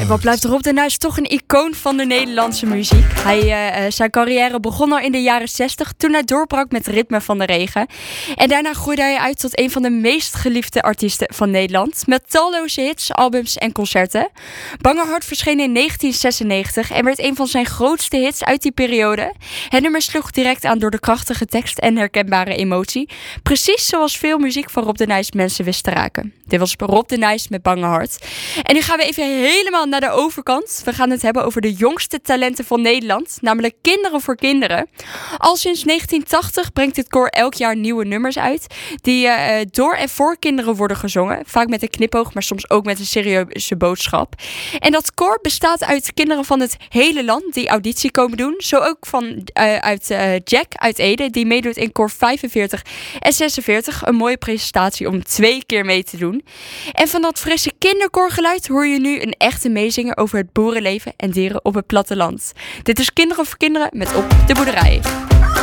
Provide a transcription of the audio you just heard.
Wat blijft Rob de Nijs toch een icoon van de Nederlandse muziek. Zijn carrière begon al in de jaren 60 toen hij doorbrak met Ritme van de Regen. En daarna groeide hij uit tot een van de meest geliefde artiesten van Nederland. Met talloze hits, albums en concerten. Bangerhart verscheen in 1996 en werd een van zijn grootste hits uit die periode. Het nummer sloeg direct aan door de krachtige tekst en herkenbare emotie. Precies zoals veel muziek van Rob de Nijs mensen wist te raken. Dit was Rob de Nijs met Bangerhart. En nu gaan we even helemaal naar de overkant. We gaan het hebben over de jongste talenten van Nederland, namelijk Kinderen voor Kinderen. Al sinds 1980 brengt dit koor elk jaar nieuwe nummers uit, die door en voor kinderen worden gezongen. Vaak met een knipoog, maar soms ook met een serieuze boodschap. En dat koor bestaat uit kinderen van het hele land die auditie komen doen. Zo ook uit Jack uit Ede, die meedoet in koor 45 en 46. Een mooie presentatie om 2 keer mee te doen. En van dat frisse kinderkoorgeluid hoor je nu een echte meezinger over het boerenleven en dieren op het platteland. Dit is Kinderen voor Kinderen met Op de Boerderij.